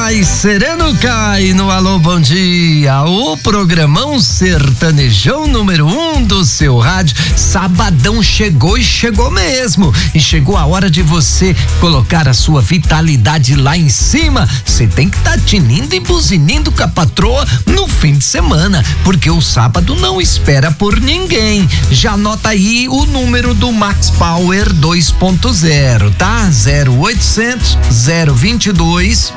cai, sereno cai no Alô Bom Dia, o programão sertanejão número 1 do seu rádio. Sabadão chegou e chegou mesmo, e chegou a hora de você colocar a sua vitalidade lá em cima. Você tem que estar tinindo e buzinindo com a patroa no fim de semana, porque o sábado não espera por ninguém. Já anota aí o número do Max Power 2.0, tá? 0800 022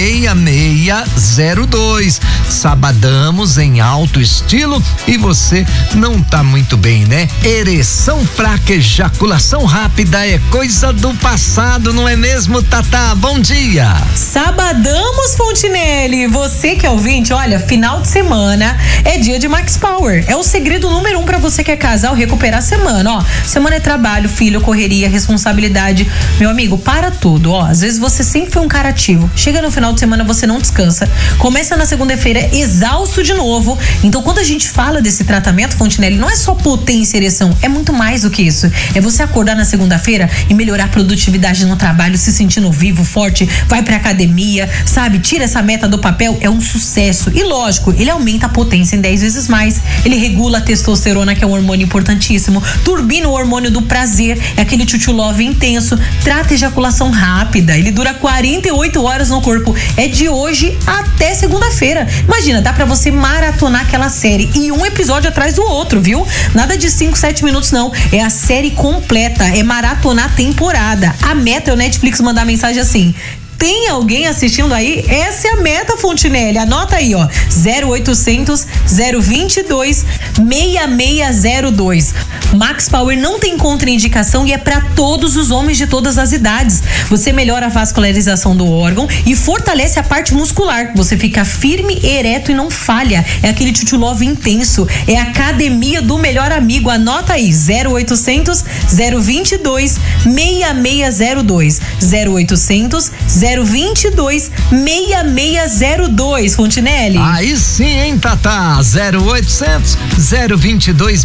6602. Sabadamos em alto estilo e você não tá muito bem, né? Ereção fraca, ejaculação rápida é coisa do passado, não é mesmo, Tatá? Bom dia. Sabadamos, Fontinelli. Você que é ouvinte, olha, final de semana é dia de Max Power. É o segredo número 1 pra você que é casal recuperar a semana, ó. Semana é trabalho, filho, correria, responsabilidade. Meu amigo, para tudo, ó. Às vezes você sempre foi um cara ativo. Chega no final de semana, você não descansa. Começa na segunda-feira exausto de novo. Então, quando a gente fala desse tratamento, Fontinelli, não é só potência e ereção, é muito mais do que isso. É você acordar na segunda-feira e melhorar a produtividade no trabalho, se sentindo vivo, forte, vai pra academia, sabe? Tira essa meta do papel, é um sucesso. E lógico, ele aumenta a potência em 10 vezes mais. Ele regula a testosterona, que é um hormônio importantíssimo. Turbina o hormônio do prazer, é aquele tchutchu love intenso. Trata ejaculação rápida, ele dura 48 horas no corpo. É de hoje até segunda-feira. Imagina, dá pra você maratonar aquela série e um episódio atrás do outro, viu? Nada de 5, 7 minutos não, é a série completa, é maratonar a temporada. A meta é o Netflix mandar mensagem assim: tem alguém assistindo aí? Essa é a meta, Fontinelli. Anota aí, ó. 0800 022 6602. Max Power não tem contraindicação e é para todos os homens de todas as idades. Você melhora a vascularização do órgão e fortalece a parte muscular. Você fica firme, ereto e não falha. É aquele tchutchu love intenso. É a academia do melhor amigo. Anota aí. 0800 022 6602. 0800 022 6602, Fontinelli. Aí sim, hein, Tatá? 0800 022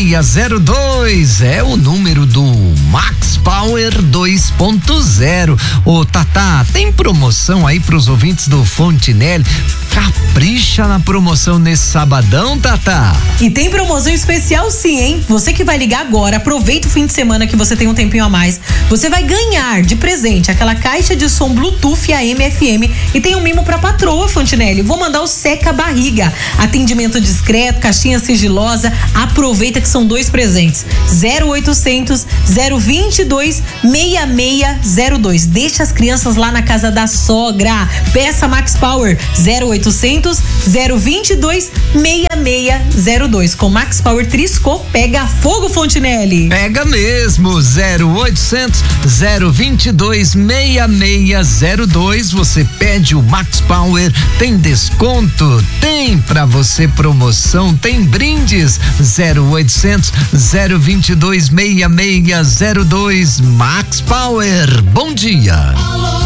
6602 é o número do Max Power 2.0. Ô, Tatá, tem promoção aí pros ouvintes do Fontinelli? Capricha na promoção nesse sabadão, Tatá. E tem promoção especial sim, hein? Você que vai ligar agora, aproveita o fim de semana que você tem um tempinho a mais. Você vai ganhar de presente aquela caixa de som Bluetooth AM/FM e tem um mimo pra patroa, Fontinelli. Vou mandar o seca barriga. Atendimento discreto, caixinha sigilosa. Aproveita que são 2 presentes. 0800 022 6602. Deixa as crianças lá na casa da sogra. Peça Max Power 0800 022 6602. Com Max Power Trisco, pega fogo, Fontinelli. Pega mesmo. 0800 022 6602. Você pede o Max Power, tem desconto, tem pra você promoção, tem brindes. 0800 022 6602. Max Power. Bom dia.